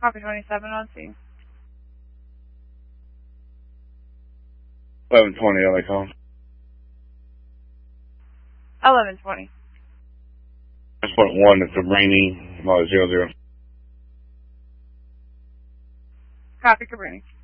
Copy 27 on scene. 1120 LA calling. 1120. 6.1, it's a rainy, 00. Copy, Cabrini.